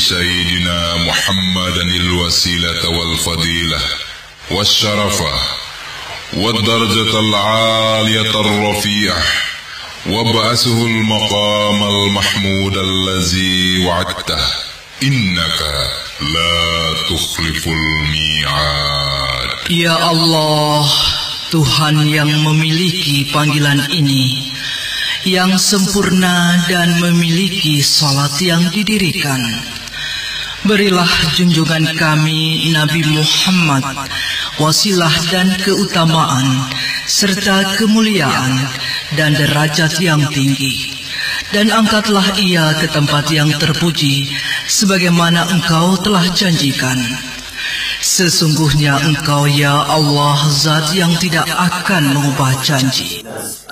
سيدنا محمدا الوسيلة والفضيلة والشرفة والدرجة العالية الرفيعة وابعثه المقام المحمود الذي وعدته إنك لا تخلف الميعاد. Ya Allah, Tuhan yang memiliki panggilan ini, yang sempurna dan memiliki salat yang didirikan, berilah junjungan kami Nabi Muhammad wasilah dan keutamaan serta kemuliaan dan derajat yang tinggi, dan angkatlah ia ke tempat yang terpuji sebagaimana Engkau telah janjikan. Sesungguhnya Engkau ya Allah zat yang tidak akan mengubah janji.